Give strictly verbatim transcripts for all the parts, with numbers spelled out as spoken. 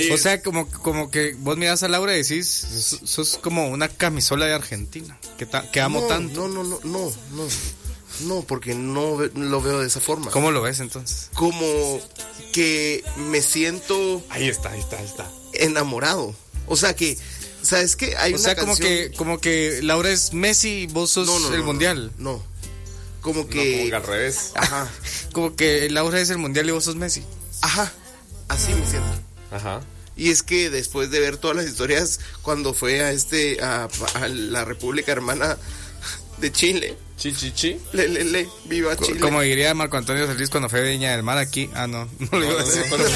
O sea, como, como que vos mirás a Laura y decís, sos, sos como una camisola de Argentina, que, ta, que amo no, tanto. No, no, no, no, no, no, porque no ve, lo veo de esa forma. ¿Cómo lo ves entonces? Como que me siento... Ahí está, ahí está, ahí está. Enamorado. O sea que, ¿sabes qué? Hay o una sea, como canción... que, como que Laura es Messi y vos sos no, no, el no, mundial. No, no. Como que... No, como que al revés. Ajá. Como que Laura es el mundial y vos sos Messi. Ajá. Así me siento. Ajá. Y es que después de ver todas las historias, cuando fue a este a, a la República Hermana de Chile, Chi, chi, chi. le, le, le, viva Chile. Como diría Marco Antonio Solís cuando fue de Viña del Mar aquí. Ah, no, no lo iba a decir. No, no,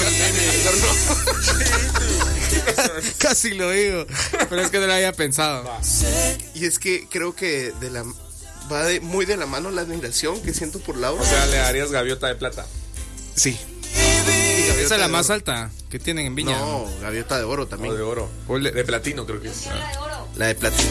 no, no. Casi lo digo, pero es que no lo había pensado. Y es que creo que de la va de, muy de la mano la admiración que siento por Laura. O sea, le darías gaviota de plata. Sí. Esa es la más alta que tienen en Viña. No, gaviota de oro también. O de oro. Ole. De platino creo que es. La de platino.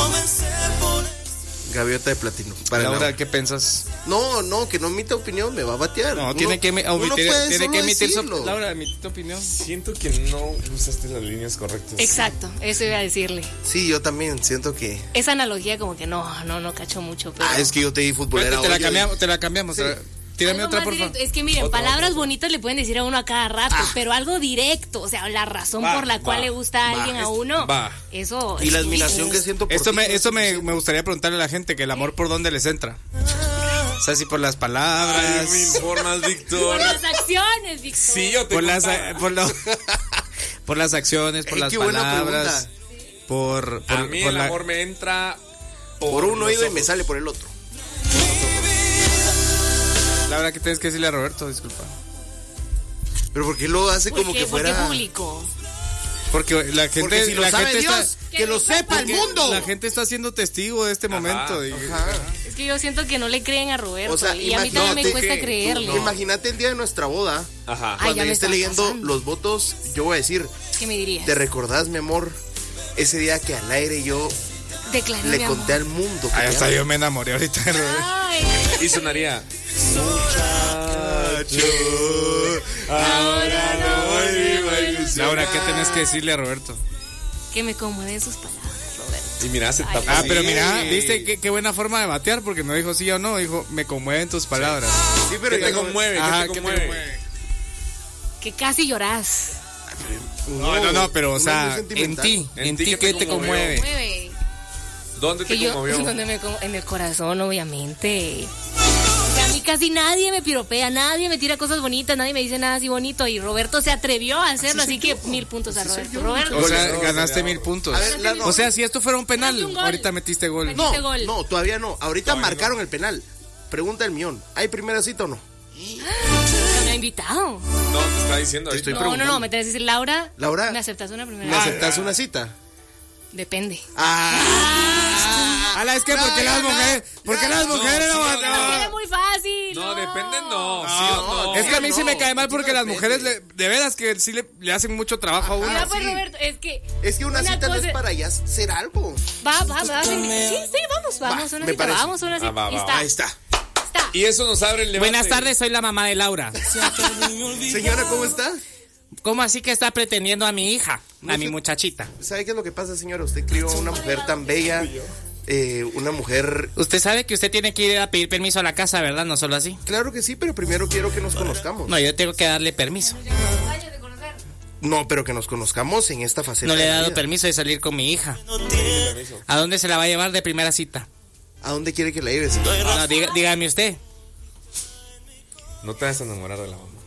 Gaviota de platino. Para Laura, Laura. ¿qué piensas? No, no, que no emite opinión, me va a batear. No, Uno- tiene que, emi- uno omitir, puede tiene solo que emitir su... decirlo. Laura, emitir tu opinión. Siento que no usaste las líneas correctas. Exacto, eso iba a decirle. Sí, yo también siento que... Esa analogía como que no, no, no cacho mucho. Pero... Ah, es que yo te di futbolera. Te la hoy, cambiamos, te la cambiamos. Sí. Tírame Algo otra, más por favor. directo. Es que miren, Otra, palabras otra. bonitas le pueden decir a uno a cada rato, Ah. pero algo directo, o sea, la razón Va, por la cual va, le gusta a va, alguien a es- uno, va. eso... Y la es- admiración que siento por Esto ti, me, no esto sé me, si- me gustaría preguntarle a la gente que el amor por dónde les entra. O sea, si por las Ay, palabras, me informas, Por Víctor. las acciones, Víctor. Sí, yo te por las, contaba. por, lo- por las acciones, por Ey, las qué buena palabras, pregunta. por, por, A mí por el la- amor me entra Por un los oído y ojos. me sale por el otro. Laura, ¿qué tienes que decirle a Roberto? Disculpa. Pero ¿por qué lo hace ¿Por como qué? que ¿Por qué fuera...? público? Porque la gente, Porque si lo la sabe gente Dios, está, que lo sepa el porque mundo. La gente está siendo testigo de este momento. y- Ajá. Es que yo siento que no le creen a Roberto O sea, y a mí imagínate también me cuesta que- creerle. No. Imagínate el día de nuestra boda, Ajá. Ay, cuando ya yo me esté estaba leyendo casando. los votos, yo voy a decir, ¿Qué me dirías? ¿te recordás, mi amor, ese día que al aire yo Declaré le mi conté amor. al mundo? que Ay, te hasta amo? yo me enamoré ahorita de Roberto. Ay, Y sonaría. Ahora no vuelvo a ilusionar. Laura, ¿qué tenés que decirle a Roberto? que me conmueven sus palabras, Roberto. Y mira, se Ay, tapa. Ah, pero así. mira, viste qué, qué buena forma de batear, porque no dijo sí o no, dijo me conmueven tus palabras. Sí, pero ¿Qué ya te no- conmueve? Ajá, ¿Qué ¿qué te te conmueve? conmueve? Que casi llorás. No, no, no, pero o uno sea, muy en sentimental. ti, En en ti, ti, ¿qué ¿qué te te conmovió? conmueve? Mueve. ¿Dónde te Que yo, conmovió? donde me como- en el corazón, obviamente. O sea, a mí casi nadie me piropea, nadie me tira cosas bonitas, nadie me dice nada así bonito. Y Roberto se atrevió a hacerlo, así, que mil puntos a Roberto. Roberto. O sea, No, ganaste no, mil puntos. A ver, Lalo. O sea, si esto fuera un penal, Ganaste un gol. ahorita metiste gol. Metiste- No, Este gol. no, todavía no. Ahorita Todavía marcaron el penal. Pregunta el millón. ¿Hay primera cita o no? No me ha invitado. No, te está diciendo. Te estoy ahorita. No, no, preguntando. no, me tenés que decir, Laura. Laura. ¿Me aceptas una primera? ¿Me aceptas una cita? Depende. Ah. Ala, es que No, porque ya, las no. mujeres, porque Ya, las no, mujeres no, sí, van- no, Es muy fácil. No, depende, no. No, Sí o no. es que a mí sí me no, cae mal no porque las depende. mujeres, le- de veras que sí le, le hacen mucho trabajo a uno. Mira, pues, sí. Roberto, es que. Es que una, cita no es cosa- para ya hacer algo. Va, va, va. Sí, sí, vamos, vamos a una me cita. parece. Vamos a una cita. Ah, va, Y va, está, Ahí está. está. Y eso nos abre el debate. Buenas tardes, soy la mamá de Laura. Señora, ¿cómo está? ¿Cómo así que está pretendiendo a mi hija, No a sé. mi muchachita? ¿Sabe qué es lo que pasa, señora? Usted crió a una mujer tan bella, eh, una mujer... Usted sabe que usted tiene que ir a pedir permiso a la casa, ¿verdad? No solo así. Claro que sí, pero primero quiero que nos conozcamos. No, yo tengo que darle permiso. Años de conocer. No, pero que nos conozcamos en esta faceta No le he de la dado vida. permiso de salir con mi hija. ¿A dónde se la va a llevar de primera cita? ¿A dónde quiere que la lleve, señora? No, diga- dígame usted. No te vas a enamorar de la mamá.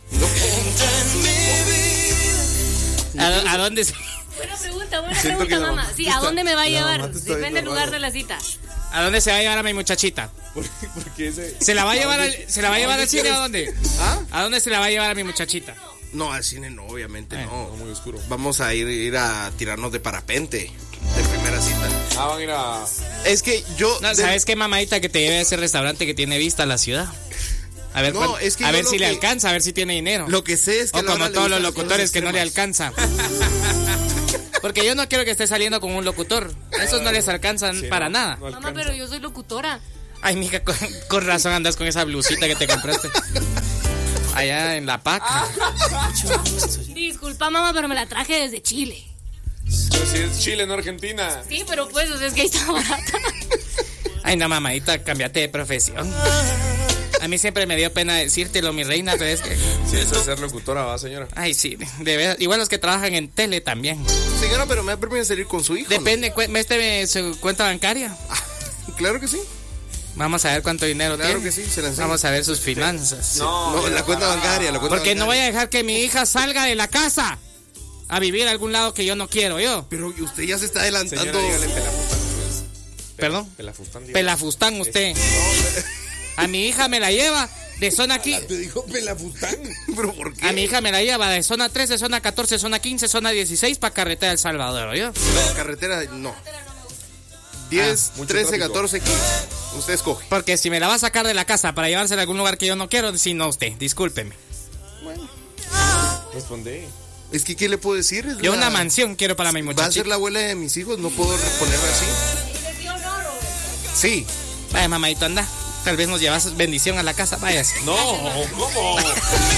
¿A, a dónde se, Buena pregunta, buena Siento que pregunta, la mamá. mamá Sí, te ¿a está- dónde me va a la llevar? mamá te está Depende del viendo lugar raro. de la cita. a dónde se va a llevar a mi muchachita? ¿Por qué, por qué ese? ¿Se la va a llevar al, se la va a llevar al cine a dónde? ¿Ah? ¿A dónde se la va a llevar a mi muchachita? No, al cine no, obviamente Eh, no. No, muy oscuro. Vamos a ir, ir a tirarnos de parapente de primera cita. Ah, van a ir a... Es que yo... No, de- ¿sabes qué, mamadita? Que te lleve a ese restaurante que tiene vista a la ciudad. A ver, No, cuán- es que a yo ver lo si le que- alcanza, a ver si tiene dinero. Lo que sé es que O a Laura como le todos gustan los las locutores cosas que no le extremas. alcanza. Porque yo no quiero que esté saliendo con un locutor. Esos no les alcanzan Sí, para no, nada. no Mamá, alcanza. pero yo soy locutora. Ay, mija, con, con razón andas con esa blusita que te compraste. allá en La Paca. Disculpa, mamá, pero me la traje desde Chile. Pero si es Chile, no Argentina. Sí, pero pues, o sea, es que ahí está barata. Ay, no, mamadita, cambiate de profesión. A mí siempre me dio pena decírtelo, mi reina, pero es que... Si es ser locutora, va, señora. Ay, sí, de verdad. Igual los que trabajan en tele también. Señora, pero me permite salir con su hijo. Depende, cu- este su cuenta bancaria. ¿No? Claro que sí. Vamos a ver cuánto dinero Claro tiene. que sí, se la enseño. Vamos a ver sus finanzas. No, la cuenta bancaria, la cuenta Porque no voy bancaria. a dejar que mi hija salga de la casa a vivir a algún lado que yo no quiero, yo. Pero usted ya se está adelantando. Señora, dígale pelafustán. Perdón. Pelafustán, dígale. Pelafustán usted. A mi hija me la lleva de zona aquí. Te dijo pelafustán. ¿Pero por qué? A mi hija me la lleva de zona trece, zona catorce, zona quince, zona dieciséis para carretera El Salvador, ¿yo? No, carretera, no. diez, Ah, mucho trece, tráfico. catorce, quince. Usted escoge. Porque si me la va a sacar de la casa para llevársela a algún lugar que yo no quiero, si no usted, discúlpeme. Responde. Es que, ¿qué le puedo decir? Es Yo la- una mansión quiero para mi Va a muchachita. ser la abuela de mis hijos, no puedo ponerla así. Sí. Vaya, mamadito, anda. Tal vez nos llevas bendición a la casa, váyase. No, ¿cómo?